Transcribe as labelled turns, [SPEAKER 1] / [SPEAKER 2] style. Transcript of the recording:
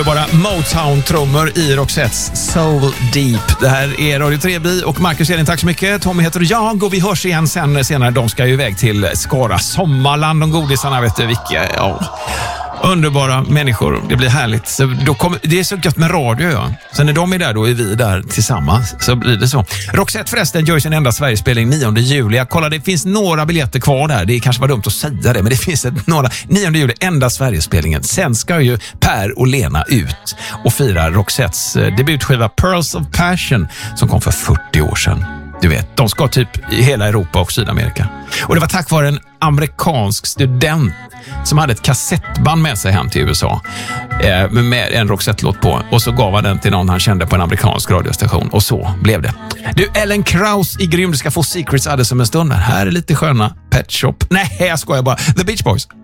[SPEAKER 1] Underbara Motown-trummor i Roxettes Soul Deep. Det här är Radio 3B och Marcus Elin, tack så mycket. Tommy heter jag och vi hörs igen sen senare. De ska ju iväg till Skara Sommarland, de godisarna, vet du vilka. Ja. Underbara människor, det blir härligt. Så det är så gött med radio, ja. Så när de är där, då är vi där tillsammans. Så blir det så. Roxette förresten gör sin enda Sverigespelning 9 juli. Jag kollar, det finns några biljetter kvar där. Det kanske var dumt att säga det, men det finns några. 9 juli, enda Sverigespelningen. Sen ska ju Per och Lena ut och fira Roxettes debutskiva Pearls of Passion som kom för 40 år sedan. Du vet, de ska typ i hela Europa och Sydamerika. Och det var tack vare en amerikansk student som hade ett kassettband med sig hem till USA med en Roxette-låt på. Och så gav han den till någon han kände på en amerikansk radiostation. Och så blev det. Du, Ellen Krauss i grym. Du ska få Secrets alldeles som en stund. Här är lite sköna Pet Shop. Nej, jag skojar bara. The Beach Boys.